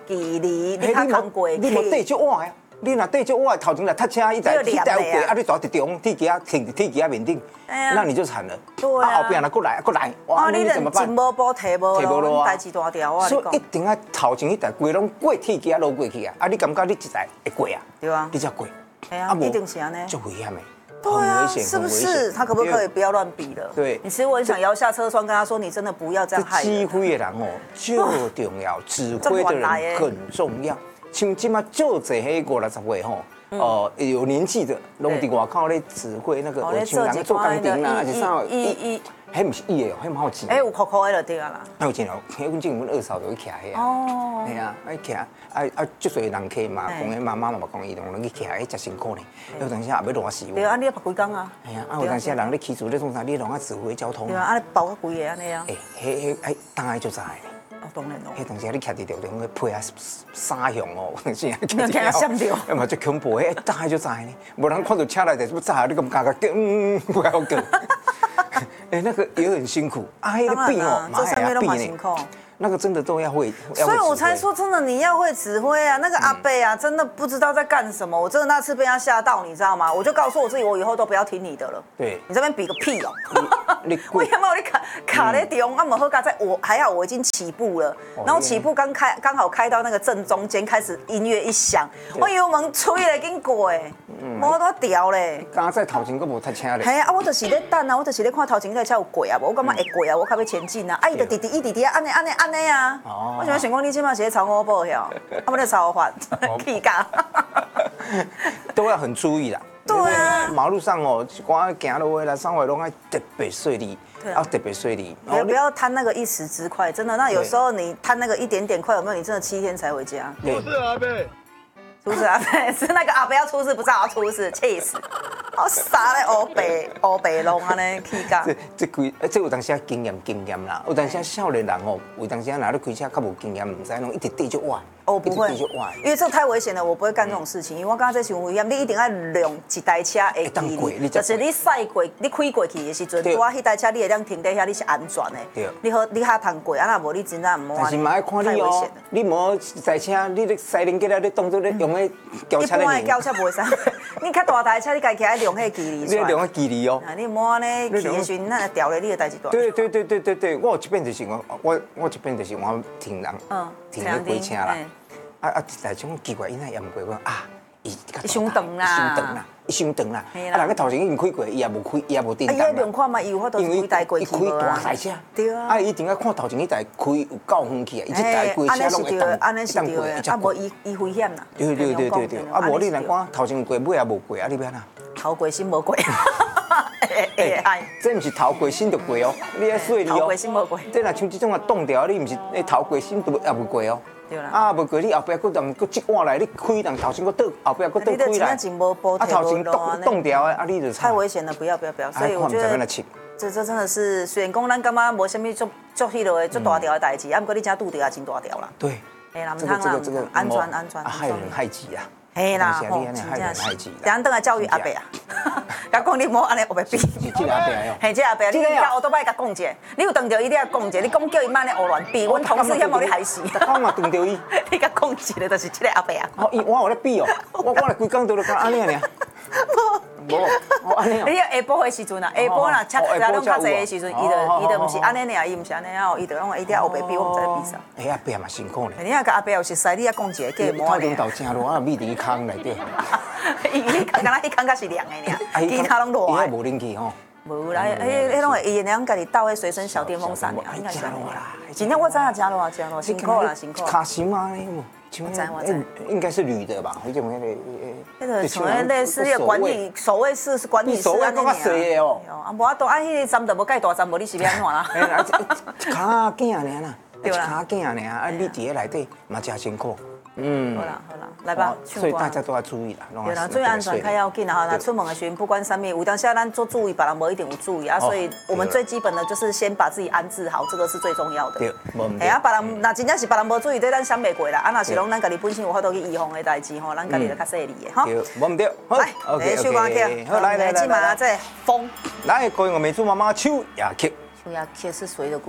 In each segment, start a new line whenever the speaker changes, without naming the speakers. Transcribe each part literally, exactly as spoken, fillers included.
距离，你较扛过去。
你无底足晚呀？你若底足晚，头前来踏车，一台一台有过，啊，你抓伫中铁机啊，停铁机啊面顶，那你就惨了。
对啊。
后边若过来，过来，
哇，你怎么办？进无步，提无路，代志大条啊！
所以一定要头前一台规拢过铁机啊，落过去啊，啊，你感觉你一台会过啊？
对啊。
你才过。
哎呀，一定是安尼。
就危险的。
对啊，是不是？他可不可以不要乱比了？
对。
你其实我很想摇下车窗跟他说，你真的不要这样害人。
指挥的人哦，就重要，指挥的人很重要。像今嘛就这黑五六十岁吼。哦，有年纪的，拢伫外口咧指挥那个有像人做工程啊，还是啥？伊伊，迄毋是伊的哦，迄蛮好钱。
哎，有酷酷的就对啊啦。
有钱哦，迄阮正阮二嫂就去徛遐。哦。系啊，爱徛，啊啊，足侪人客嘛，讲迄妈妈嘛讲伊拢去徛，迄真辛苦呢。有当时也要热死。
对啊，你要拍几工啊？
系啊，啊有当时人咧起厝咧创啥，你拢爱指挥交通。
对啊，啊包较贵的安尼啊。
哎，迄迄哎，当然就知。
当然咯。
迄当时你徛伫条中去配啊三项哦，当时
你听闪掉，
要么就恐怖诶，大概就知呢。无人看到车来的，怎么炸？你咁加个嗯，不要个。哎，那个也很辛苦啊，那个病哦，
这上面都蛮辛苦。
那个真的都要会，
所以我才说真的，你要会指挥啊。那个阿伯啊，真的不知道在干什么。我真的那次被他吓到，你知道吗？我就告诉我自己，我以后都不要听你的了。
对，
你这边比个屁哦！
你
我有没有你卡卡在中，啊，摩喝咖在我还好，我已经起步了。然后起步刚开，刚好开到那个正中间，开始音乐一响，我油门吹了，紧过哎，摩多掉嘞。
刚刚在头前个无塞车嘞。
系啊，我就是咧等啊，我就是咧看头前那台车有过啊，我感觉会过啊，我较要前进啊。啊，伊就滴滴伊滴滴啊，安尼安尼安尼啊。我想想讲，你起码是朝我报晓，啊不咧朝我发，气甲。
都要很注意啦。
对啊。
马路上哦，光行路的啦，上回拢爱特别顺利，要特别顺利。
不要不要贪那个一时之快，真的。那有时候你贪那个一点点快，有没有？你真的七天才回家。
出事阿贝，
出事阿贝是那个阿贝要出事，不是我要出事，气死！好傻咧，黑白黑白弄安尼气甲。
这这规，这有当时经验经验啦，有当时少年人哦，有当时哪咧开车较无经验，唔知弄一直对就歪。
哦，不会，因为这太危险了，我不会干这种事情。因为我刚刚在想危险，你一定要量一台车的距离，就是你驶过、你开过去的时阵，我迄台车你会当停在遐，你是安全的。
对。
你好，你较通过，啊那无你真正唔好。
但是嘛爱看你哦，你无赛车，你咧赛轮机咧，你当作咧用迄轿车咧。
一般的轿车不会使，你较大台车，你家己爱量迄距离。
你量迄距离哦。
你唔好安尼骑的时阵，那掉咧你的代志大。
对对对对对对，我有一遍就是我我我一遍就是我停人，停咧开车啦。啊啊！但种奇怪，伊那也唔过讲啊，伊
伊伤长啦，
伤长啦，伊伤长啦。啊，人个头前已经开过，伊也无开，伊也无叮当啦。
啊，伊量看嘛，伊有法度开台过去
无啊？伊开大台车，
对啊。
啊，伊一定要看头前迄台开有够远去啊，伊一台过车拢会当，
安尼是对的，啊无伊伊危险啦。
对对对对对，啊无你来看头前过，尾也无过啊，你要哪？
头过心无过。
哎，这毋是头过心就过哦，你要细腻哦。
头过心无过。
这若像这种啊冻掉，你毋是你头过心都也无过哦。
对啦。
啊，无过你后壁佫人佫一换来，你开人头先佫倒，后壁佫倒开来。啊，头前冻冻掉啊，啊，你就
太危险了，不要不要不要。所以我觉得这这真的是，虽然讲咱感觉无什么足足迄落的足大条的代志，啊，不过你真拄着也真大条啦。
对。
哎啦，唔通啦，安全安全。
害人害己啊。
嘿啦，
吼，真正是。
等下等下教育阿伯啊，甲讲你莫安尼学袂比。
是这个阿伯哟。
嘿，这阿伯，你甲乌多摆甲讲一下，你有当着伊，你甲讲一下，你讲叫伊莫安尼胡乱比，阮同事遐无你害死。
我嘛当着伊。
你甲讲一下，就是这个阿伯啊。
哦，伊我有咧比哦，我我来规工都咧讲安尼尔。无，无安尼哦。
你下晡的时阵啊，下晡啦，车车拢较济的时阵，伊就伊就毋是安尼尔，伊毋是安尼啊，伊就讲伊伫学袂比，我毋知咧比啥。
哎，阿伯嘛辛苦呢。
你啊，甲阿伯有熟悉，你啊讲一下，叫伊莫安尼。
领导正路啊，米伫坑内底。
伊伊刚刚迄坑才是凉的尔，其他拢热的。
伊无冷气吼。
无啦，迄迄拢会伊两家己倒迄随身小电风扇尔，应该是安尼啦。今天我知影食落啊，食落辛苦啦，辛苦。
卡西吗？我
知我知，
应该是铝的吧？那种那个。
那个像迄类似那个管理守卫室是管理室
安尼尔。水的哦。
啊，无啊，多啊，迄个站就无介大站，无你是要安怎啦？
哎，一卡囝尔啦，一卡囝尔，啊，你伫咧内底嘛真辛苦。嗯，
好啦好啦，来吧。
所以大家都要注意啦。
对啦，注意安全，较要紧啦。那出门的时候，不管啥物，有当下咱做注意，别人无一定有注意啊。所以我们最基本的就是先把自己安置好，这个是最重要的。
对，
哎呀，别人那真正是别人无注意，对咱想袂过啦。啊，那是拢咱家己本身有法度去预防的代志吼，咱家己就较细腻的哈。
对，无唔对。
来，来手光曲，
好来来来，
今嘛这风。
来，各位我美珠妈妈秋雅曲。
秋雅曲是谁的歌？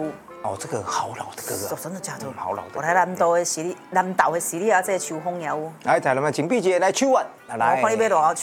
哦，这个好老的歌啊，
真的假的？
好老的。
我来南岛的实力，南岛的实力啊，这个秋风谣。
来，台南的金碧姐来秋晚，来。
我看你要多少